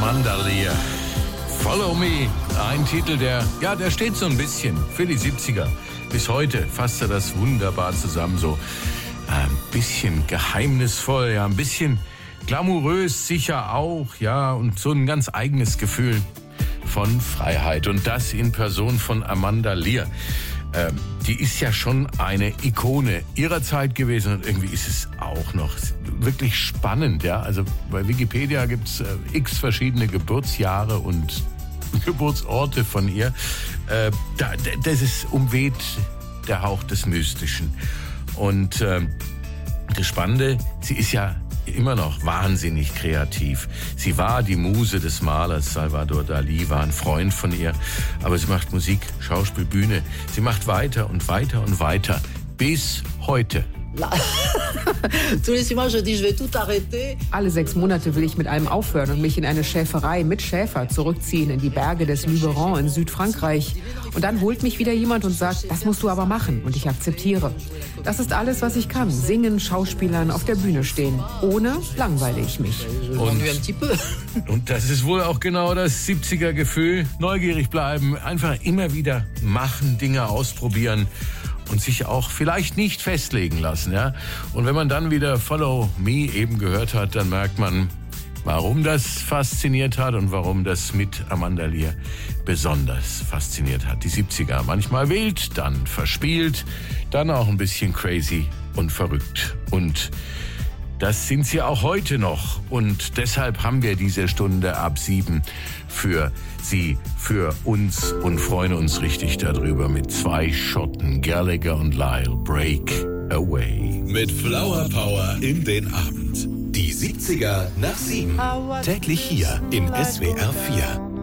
Amanda Lear. Follow Me, ein Titel, der steht so ein bisschen für die 70er. Bis heute fasst er das wunderbar zusammen, so ein bisschen geheimnisvoll, ja, ein bisschen glamourös sicher auch, ja, und so ein ganz eigenes Gefühl von Freiheit. Und das in Person von Amanda Lear. Die ist ja schon eine Ikone ihrer Zeit gewesen und irgendwie ist es auch noch wirklich spannend, ja. Also bei Wikipedia gibt's x verschiedene Geburtsjahre und Geburtsorte von ihr. Das ist umweht der Hauch des Mystischen. Und das Spannende, sie ist ja immer noch wahnsinnig kreativ. Sie war die Muse des Malers, Salvador Dalí war ein Freund von ihr. Aber sie macht Musik, Schauspiel, Bühne. Sie macht weiter und weiter und weiter. Bis heute. Alle 6 Monate will ich mit allem aufhören und mich in eine Schäferei mit Schäfer zurückziehen in die Berge des Luberon in Südfrankreich. Und dann holt mich wieder jemand und sagt, das musst du aber machen. Und ich akzeptiere. Das ist alles, was ich kann. Singen, Schauspielern, auf der Bühne stehen. Ohne langweile ich mich. Und das ist wohl auch genau das 70er-Gefühl. Neugierig bleiben, einfach immer wieder machen, Dinge ausprobieren. Und sich auch vielleicht nicht festlegen lassen, ja. Und wenn man dann wieder Follow Me eben gehört hat, dann merkt man, warum das fasziniert hat und warum das mit Amanda Lear besonders fasziniert hat. Die 70er, manchmal wild, dann verspielt, dann auch ein bisschen crazy und verrückt. Und das sind sie auch heute noch. Und deshalb haben wir diese Stunde ab 7 für Sie, für uns und freuen uns richtig darüber mit 2 Schotten, Gallagher und Lyle, Break Away. Mit Flower Power in den Abend. Die 70er nach 7. Täglich hier in SWR 4.